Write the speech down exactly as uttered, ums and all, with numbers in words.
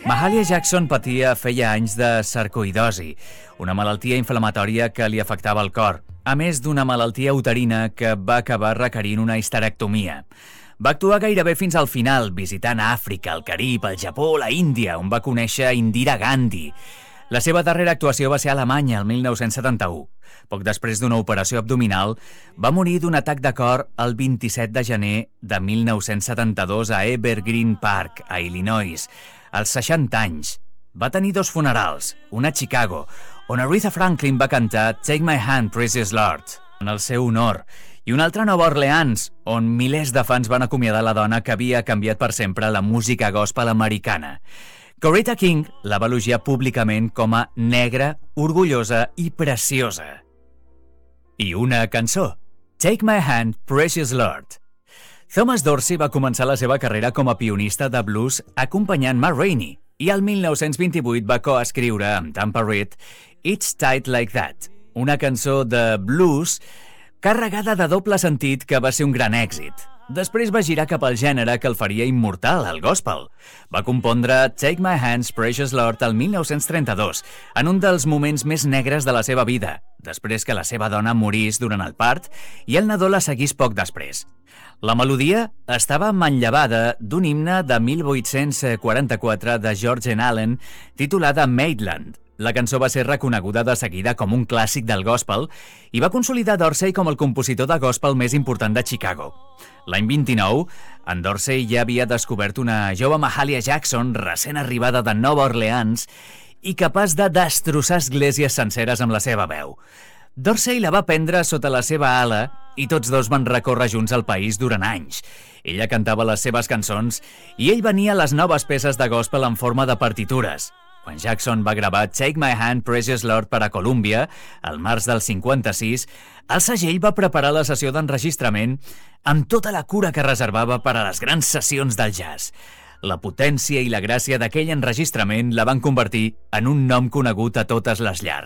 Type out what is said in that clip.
Mahalia Jackson patia feia anys de sarcoïdosi, una malaltia inflamatòria que li afectava el cor, a més d'una malaltia uterina que va acabar requerint una histerectomia. Va actuar gairebé fins al final, visitant Àfrica, el Carib, el Japó, la Índia, on va conèixer Indira Gandhi. La seva darrera actuació va ser a Alemanya, el mil nou-cents setanta-u. Poc després d'una operació abdominal, va morir d'un atac de cor el vint-i-set de gener de mil nou-cents setanta-dos a Evergreen Park, a Illinois, als seixanta anys. Va tenir dos funerals, un a Chicago, on Aretha Franklin va cantar Take My Hand, Precious Lord, en el seu honor, i un altre a Nova Orleans, on milers de fans van acomiadar la dona que havia canviat per sempre la música gospel americana. Coretta King la va elogiar públicament com a negra, orgullosa i preciosa. I una cançó, Take My Hand, Precious Lord. Thomas Dorsey va començar la seva carrera com a pianista de blues acompanyant Ma Rainey i el mil nou-cents vint-i-vuit va coescriure amb Tampa Reed It's Tight Like That, una cançó de blues carregada de doble sentit que va ser un gran èxit. Després va girar cap al gènere que el faria immortal, el gospel. Va compondre Take My Hands, Precious Lord el mil nou-cents trenta-dos, en un dels moments més negres de la seva vida, després que la seva dona morís durant el part i el nadó la seguís poc després. La melodia estava manllevada d'un himne de mil vuit-cents quaranta-quatre de George N. Allen titulada Maitland. La cançó va ser reconeguda de seguida com un clàssic del gospel i va consolidar Dorsey com el compositor de gospel més important de Chicago. L'any vint-i-nou, en Dorsey ja havia descobert una jove Mahalia Jackson recent arribada de Nova Orleans i capaç de destrossar esglésies senceres amb la seva veu. Dorsey la va prendre sota la seva ala i tots dos van recórrer junts el país durant anys. Ella cantava les seves cançons i ell venia les noves peces de gospel en forma de partitures. Quan Jackson va gravar Take My Hand, Precious Lord per a Columbia, al març del cinquanta-sis, el segell va preparar la sessió d'enregistrament amb tota la cura que reservava per a les grans sessions del jazz. La potència i la gràcia d'aquell enregistrament la van convertir en un nom conegut a totes les llars.